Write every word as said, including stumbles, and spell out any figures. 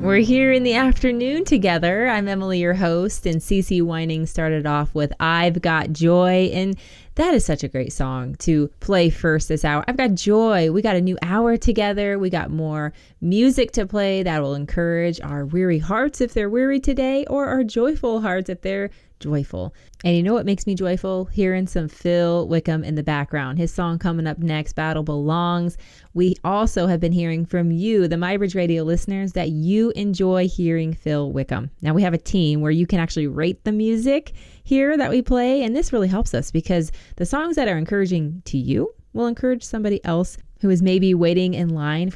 We're here in the afternoon together. I'm Emily, your host, and CeCe Wining started off with I've Got Joy, and that is such a great song to play first this hour. I've got joy. We got a new hour together. We got more music to play that will encourage our weary hearts if they're weary today, or our joyful hearts if they're joyful. And you know what makes me joyful? Hearing some Phil Wickham in the background. His song coming up next, Battle Belongs. We also have been hearing from you, the MyBridge Radio listeners, that you enjoy hearing Phil Wickham. Now we have a team where you can actually rate the music here that we play, and this really helps us because the songs that are encouraging to you will encourage somebody else who is maybe waiting in line for